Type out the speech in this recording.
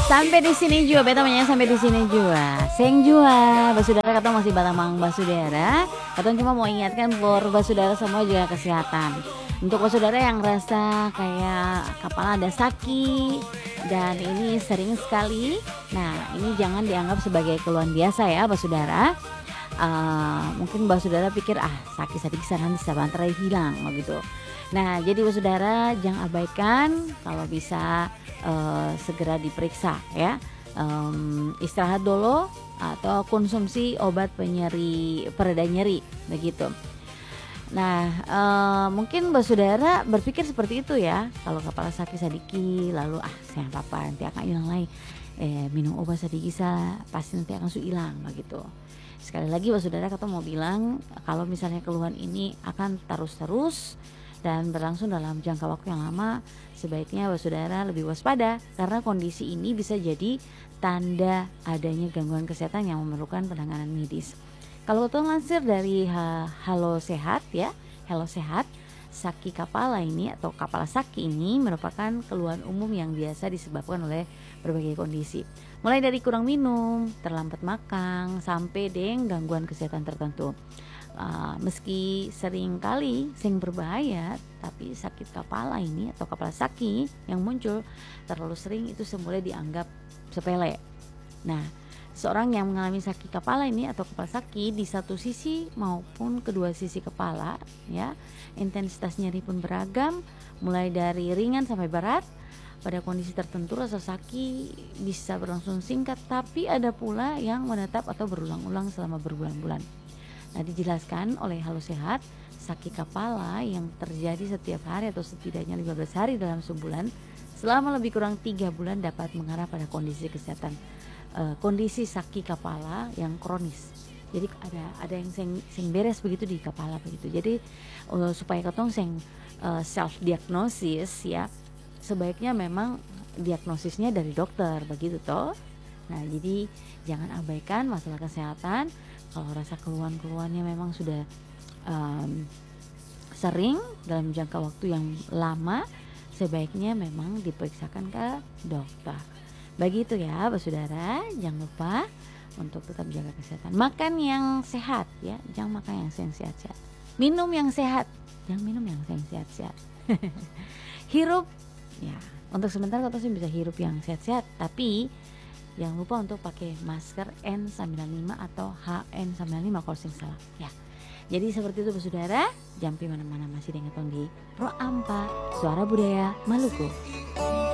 Sampai di sini juga beta menyanyi sampai di sini juga. Seng jua, basudara kata masih batamang basudara. Kata cuma mau ingatkan for basudara semua juga kesehatan. Untuk basudara yang rasa kayak kepala ada sakit dan ini sering sekali. Nah, ini jangan dianggap sebagai keluhan biasa ya basudara. Mungkin basudara pikir sakit sedikit nanti sebentar hilang gitu. Nah, jadi saudara jangan abaikan, kalau bisa segera diperiksa ya. Istirahat dulu atau konsumsi obat pereda nyeri begitu. Nah, mungkin saudara berpikir seperti itu ya. Kalau kepala sakit sedikit lalu sayang apa nanti akan hilang lagi. Minum obat sedikit pasti nanti akan hilang begitu. Sekali lagi saudara kata mau bilang kalau misalnya keluhan ini akan terus dan berlangsung dalam jangka waktu yang lama, sebaiknya saudara lebih waspada karena kondisi ini bisa jadi tanda adanya gangguan kesehatan yang memerlukan penanganan medis. Kalau kita lansir dari Halo Sehat ya, Halo Sehat, sakit kepala ini atau kepala sakit ini merupakan keluhan umum yang biasa disebabkan oleh berbagai kondisi. Mulai dari kurang minum, terlambat makan, sampai dengan gangguan kesehatan tertentu. Meski sering kali berbahaya, tapi sakit kepala ini atau kepala sakit yang muncul terlalu sering itu semula dianggap sepele. Nah, seorang yang mengalami sakit kepala ini atau kepala sakit di satu sisi maupun kedua sisi kepala ya, intensitas nyeri pun beragam, mulai dari ringan sampai berat. Pada kondisi tertentu rasa sakit bisa berlangsung singkat, tapi ada pula yang menetap atau berulang-ulang selama berbulan-bulan. Nah, dijelaskan oleh Halo Sehat, sakit kepala yang terjadi setiap hari atau setidaknya 15 hari dalam sebulan selama lebih kurang 3 bulan dapat mengarah pada kondisi kesehatan kondisi sakit kepala yang kronis. Jadi ada yang sing beres begitu di kepala begitu. Jadi supaya ketong self diagnosis ya, sebaiknya memang diagnosisnya dari dokter begitu toh. Nah, jadi jangan abaikan masalah kesehatan. Kalau rasa keluhan-keluhannya memang sudah sering dalam jangka waktu yang lama, sebaiknya memang diperiksakan ke dokter. Begitu ya, saudara. Jangan lupa untuk tetap jaga kesehatan. Makan yang sehat ya, jangan makan yang sehat-sehat. Minum yang sehat, jangan minum yang sehat-sehat. Hirup ya, untuk sementara kita sih bisa hirup yang sehat-sehat, tapi jangan lupa untuk pakai masker N95 atau HN95 kalau salah ya. Jadi seperti itu saudara, jangan pi mana-mana, masih dengan di Pro Ampa, Suara Budaya Maluku.